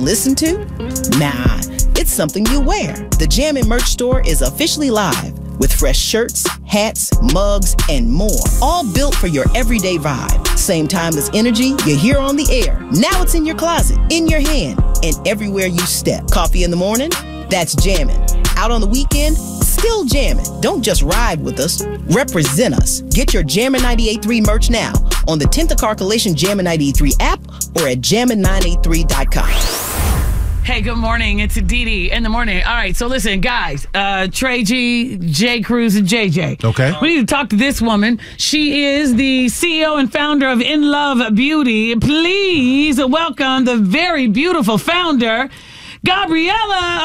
Listen to? Nah, it's something you wear. The Jammin' merch store is officially live with fresh shirts, hats, mugs, and more, all built for your everyday vibe. Same timeless energy you hear on the air. Now it's in your closet, in your hand, and everywhere you step. Coffee in the morning? That's jammin'. Out on the weekend? Still jammin'. Don't just ride with us, represent us. Get your Jammin' 98.3 merch now on the Tentacar Collection Jammin' 98.3 app or at jammin983.com. Hey, good morning. It's Dee in the morning. All right, so listen, guys. Trey G, J. Cruz, and JJ. Okay. We need to talk to this woman. She is the CEO and founder of In Love Beauty. Please welcome the very beautiful founder, Gabriella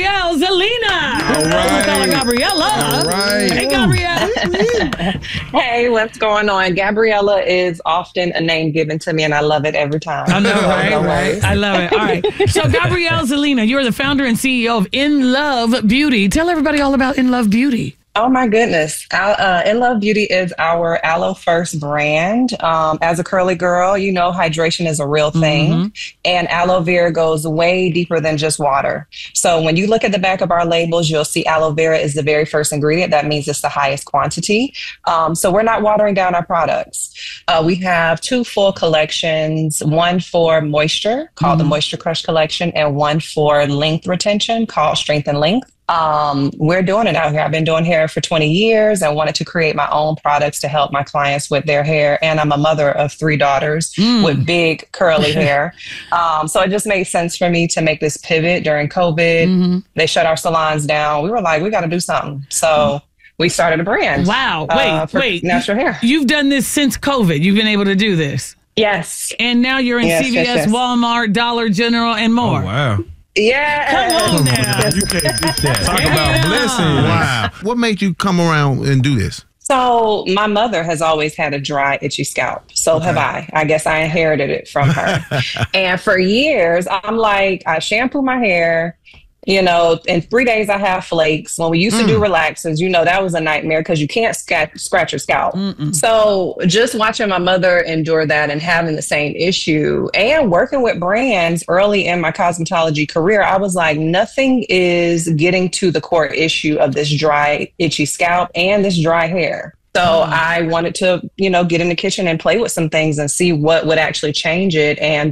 Zelina. All right. We call her Gabriella. All right. Hey, Gabriella. Hey, what's going on? Gabriella is often a name given to me, and I love it every time. I know, right? No Right. worries. I love it. All right. So, Gabriella Zelina, you're the founder and CEO of In Love Beauty. Tell everybody all about In Love Beauty. Oh my goodness. In Love Beauty is our Aloe First brand. As a curly girl, you know hydration is a real thing. And aloe vera goes way deeper than just water. So when you look at the back of our labels, you'll see aloe vera is the very first ingredient. That means it's the highest quantity. So we're not watering down our products. We have two full collections, one for moisture called the Moisture Crush collection, and one for length retention called Strength and Length. We're doing it out here. I've been doing hair for 20 years and wanted to create my own products to help my clients with their hair. And I'm a mother of 3 daughters with big curly hair. So it just made sense for me to make this pivot during COVID. They shut our salons down. We were like, we got to do something. So we started a brand. Wow. Wait. Natural hair. You've done this since COVID. You've been able to do this. Yes. And now you're in CVS, yes. Walmart, Dollar General, and more. Oh, wow. Yeah. Come on now. You can't beat that. Talk Yeah. about blessing. Wow. What made you come around and do this? So my mother has always had a dry, itchy scalp. So have I. I guess I inherited it from her. And for years, I'm like, I shampoo my hair. You know, in 3 days I have flakes. When we used to do relaxers, you know, that was a nightmare because you can't scratch your scalp. So just watching my mother endure that and having the same issue and working with brands early in my cosmetology career, I was like, nothing is getting to the core issue of this dry, itchy scalp and this dry hair. So I wanted to, you know, get in the kitchen and play with some things and see what would actually change it. And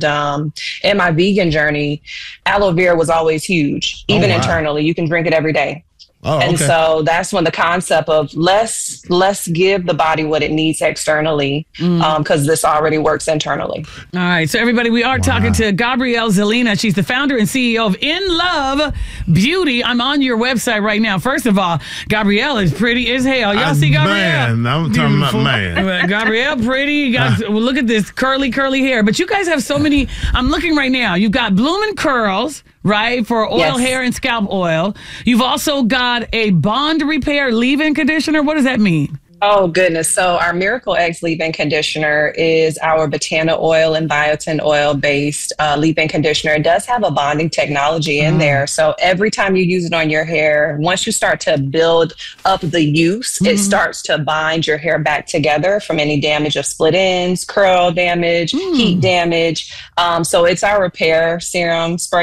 in my vegan journey, aloe vera was always huge, even internally. You can drink it every day. Oh, and okay. so that's when the concept of let's give the body what it needs externally, because this already works internally. All right. So, everybody, we are talking to Gabriella Zelina. She's the founder and CEO of In Love Beauty. I'm on your website right now. First of all, Gabriella is pretty as hell. Y'all see Gabriella? Man, I'm talking about man. Gabrielle, pretty. You got, well, look at this curly hair. But you guys have so many. I'm looking right now. You've got Bloomin' Curls, right, for oil, hair, and scalp oil. You've also got a bond repair leave-in conditioner. What does that mean? Oh, goodness. So our Miracle Eggs leave-in conditioner is our Botana oil and biotin oil based leave-in conditioner. It does have a bonding technology in there. So every time you use it on your hair, once you start to build up the use, it starts to bind your hair back together from any damage of split ends, curl damage, heat damage. So it's our repair serum spray